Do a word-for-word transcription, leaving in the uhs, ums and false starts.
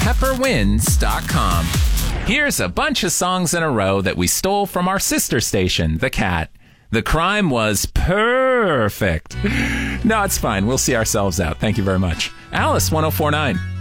pepper winds dot com. Here's a bunch of songs in a row that we stole from our sister station, The Cat. The crime was perfect. No, it's fine. We'll see ourselves out. Thank you very much. Alice, one oh four point nine.